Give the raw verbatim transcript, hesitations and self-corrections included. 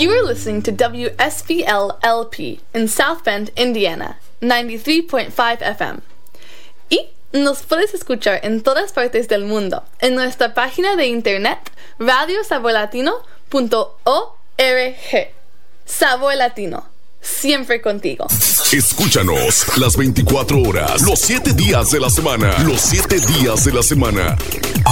You are listening to W S B L L P in South Bend, Indiana, ninety-three point five F M. Y nos puedes escuchar en todas partes del mundo en nuestra página de internet radio sabor latino punto org. Sabor Latino, siempre contigo. Escúchanos las veinticuatro horas, los siete días de la semana, los siete días de la semana.